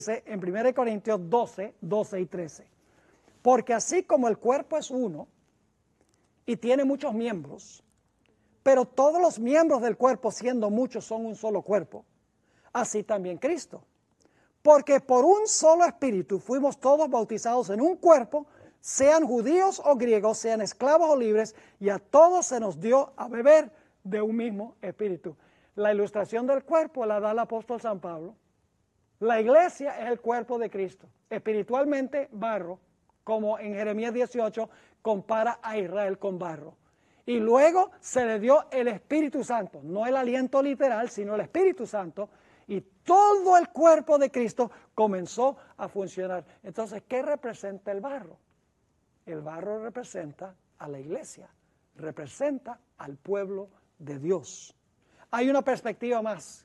en 1 Corintios 12, 12 y 13. Porque así como el cuerpo es uno y tiene muchos miembros, pero todos los miembros del cuerpo, siendo muchos, son un solo cuerpo, así también Cristo. Porque por un solo espíritu fuimos todos bautizados en un cuerpo, sean judíos o griegos, sean esclavos o libres, y a todos se nos dio a beber de un mismo espíritu. La ilustración del cuerpo la da el apóstol San Pablo. La iglesia es el cuerpo de Cristo. Espiritualmente, barro, como en Jeremías 18 compara a Israel con barro. Y luego se le dio el Espíritu Santo, no el aliento literal, sino el Espíritu Santo, y todo el cuerpo de Cristo comenzó a funcionar. Entonces, ¿qué representa el barro? El barro representa a la iglesia, representa al pueblo de Dios. Hay una perspectiva más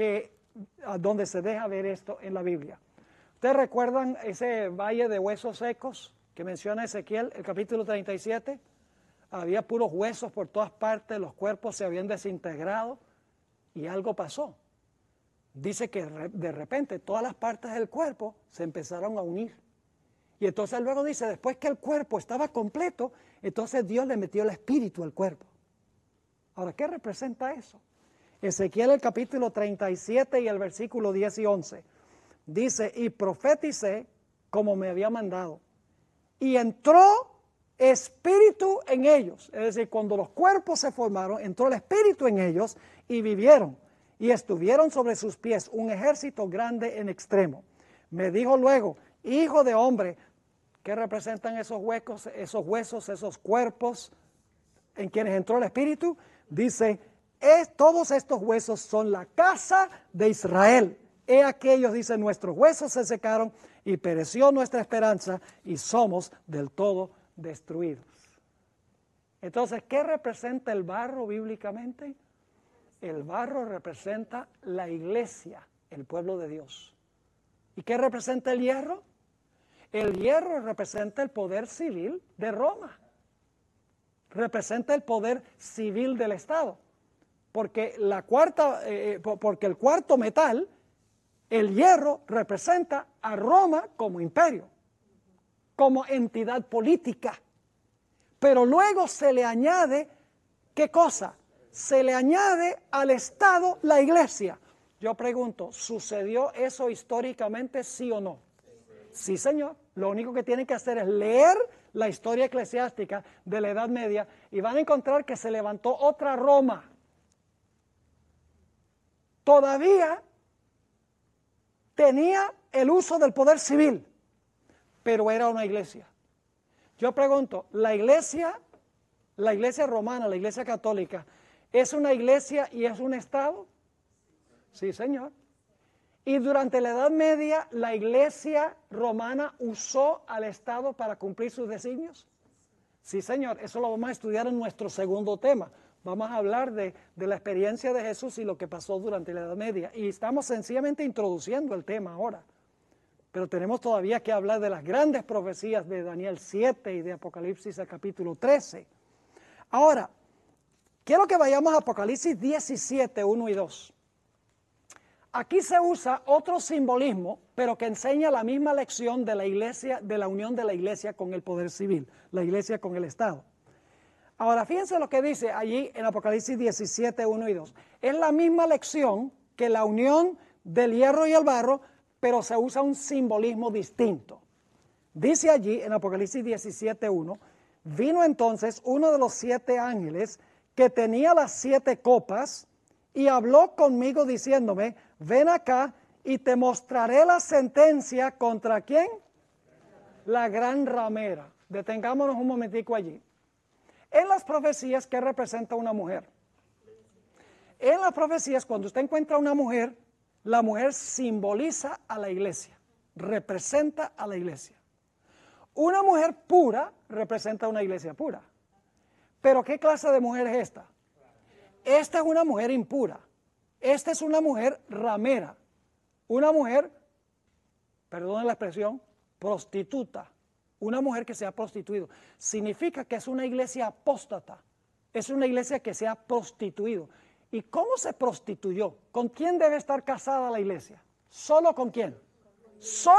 donde se deja ver esto en la Biblia. ¿Ustedes recuerdan ese valle de huesos secos que menciona Ezequiel, el capítulo 37? Había puros huesos por todas partes, los cuerpos se habían desintegrado y algo pasó. Dice que de repente todas las partes del cuerpo se empezaron a unir. Y entonces luego dice, después que el cuerpo estaba completo, entonces Dios le metió el espíritu al cuerpo. Ahora, ¿qué representa eso? Ezequiel el capítulo 37 y el versículo 10 y 11. Dice, y profeticé como me había mandado. Y entró espíritu en ellos. Es decir, cuando los cuerpos se formaron, entró el espíritu en ellos y vivieron. Y estuvieron sobre sus pies un ejército grande en extremo. Me dijo luego, hijo de hombre, ¿qué representan esos huecos, esos huesos, esos cuerpos en quienes entró el espíritu? Dice, todos estos huesos son la casa de Israel. He aquellos, dice, nuestros huesos se secaron y pereció nuestra esperanza y somos del todo destruidos. Entonces, ¿qué representa el barro bíblicamente? El barro representa la iglesia, el pueblo de Dios. ¿Y qué representa el hierro? El hierro representa el poder civil de Roma. Representa el poder civil del Estado. Porque el cuarto metal, el hierro, representa a Roma como imperio, como entidad política. Pero luego se le añade, ¿qué cosa? Se le añade al Estado la iglesia. Yo pregunto, ¿sucedió eso históricamente, sí o no? Sí, señor. Lo único que tienen que hacer es leer la historia eclesiástica de la Edad Media y van a encontrar que se levantó otra Roma. Todavía tenía el uso del poder civil, pero era una iglesia. Yo pregunto, la iglesia romana, la iglesia católica, ¿es una iglesia y es un Estado? Sí, señor. Y durante la Edad Media, ¿la iglesia romana usó al Estado para cumplir sus designios? Sí, señor. Eso lo vamos a estudiar en nuestro segundo tema. Vamos a hablar de la experiencia de Jesús y lo que pasó durante la Edad Media. Y estamos sencillamente introduciendo el tema ahora. Pero tenemos todavía que hablar de las grandes profecías de Daniel 7 y de Apocalipsis al capítulo 13. Ahora, quiero que vayamos a Apocalipsis 17, 1 y 2. Aquí se usa otro simbolismo, pero que enseña la misma lección de la iglesia, de la unión de la iglesia con el poder civil, la iglesia con el Estado. Ahora, fíjense lo que dice allí en Apocalipsis 17, 1 y 2. Es la misma lección que la unión del hierro y el barro, pero se usa un simbolismo distinto. Dice allí en Apocalipsis 17, 1, vino entonces uno de los 7 ángeles que tenía las 7 copas y habló conmigo diciéndome, ven acá y te mostraré la sentencia contra ¿quién? La gran ramera. Detengámonos un momentico allí. En las profecías, ¿qué representa una mujer? En las profecías, cuando usted encuentra una mujer, la mujer simboliza a la iglesia, representa a la iglesia. Una mujer pura representa a una iglesia pura. Pero ¿qué clase de mujer es esta? Esta es una mujer impura. Esta es una mujer ramera. Una mujer, perdón la expresión, prostituta. Una mujer que se ha prostituido. Significa que es una iglesia apóstata. Es una iglesia que se ha prostituido. ¿Y cómo se prostituyó? ¿Con quién debe estar casada la iglesia? ¿Solo con quién? son